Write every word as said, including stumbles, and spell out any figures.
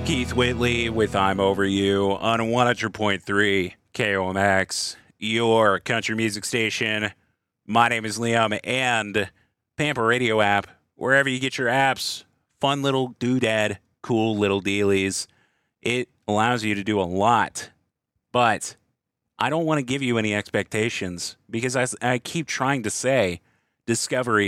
Keith Whitley with I'm Over You on one hundred point three K O M X, your country music station. My name is Liam, and Pampa Radio app, wherever you get your apps, fun little doodad, cool little dealies. It allows you to do a lot, but I don't want to give you any expectations because I, I keep trying to say Discovery